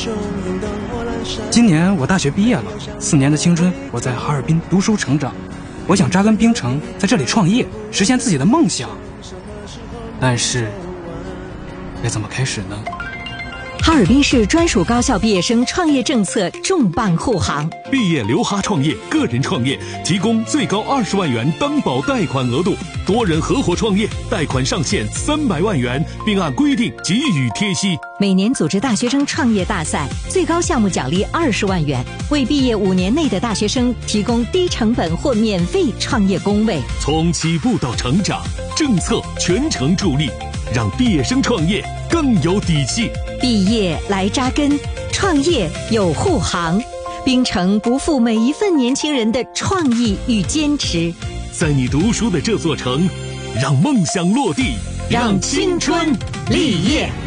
今年我大学毕业了，4年的青春我在哈尔滨读书成长，我想扎根冰城，在这里创业，实现自己的梦想。但是该怎么开始呢？ 哈尔滨市专属高校毕业生创业政策重磅护航， 毕业留哈创业，个人创业提供最高20万元担保贷款额度，多人合伙创业贷款上限300万元，并按规定给予贴息。 每年组织大学生创业大赛，最高项目奖励20万元，为毕业5年内的大学生提供低成本或免费创业工位。 从起步到成长，政策全程助力，让毕业生创业更有底气。 毕业来扎根，创业有护航，冰城不负每一份年轻人的创意与坚持。 在你读书的这座城，让梦想落地， 让青春立业。